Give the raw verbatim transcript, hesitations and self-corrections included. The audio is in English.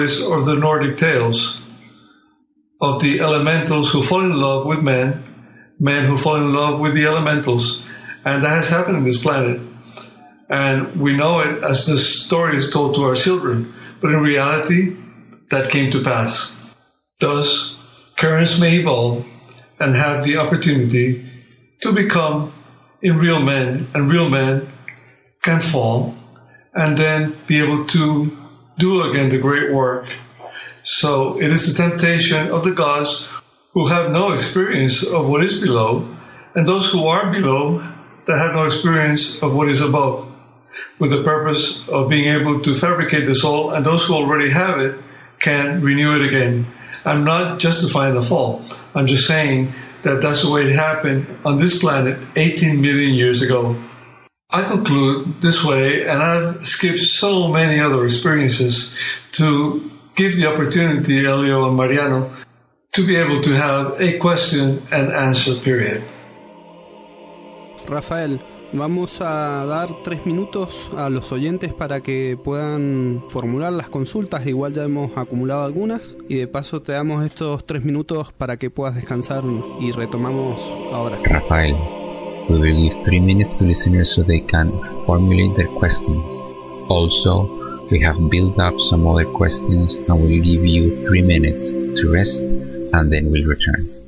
stories of the Nordic tales of the elementals who fall in love with men, men who fall in love with the elementals, and that has happened on this planet. And we know it as the story is told to our children, but in reality, that came to pass. Thus, currents may evolve and have the opportunity to become in real men, and real men can fall and then be able to do again the great work. So it is the temptation of the gods who have no experience of what is below, and those who are below that have no experience of what is above, with the purpose of being able to fabricate the soul, and those who already have it can renew it again. I'm not justifying the fall. I'm just saying that that's the way it happened on this planet eighteen million years ago. I conclude this way, and I've skipped so many other experiences to give the opportunity, Elio and Mariano, to be able to have a question and answer period. Rafael, vamos a dar tres minutos a los oyentes para que puedan formular las consultas. Igual ya hemos acumulado algunas y de paso te damos estos tres minutos para que puedas descansar y retomamos ahora. Rafael, we will give three minutes to listeners so they can formulate their questions. Also, we have built up some other questions and we'll give you three minutes to rest and then we'll return.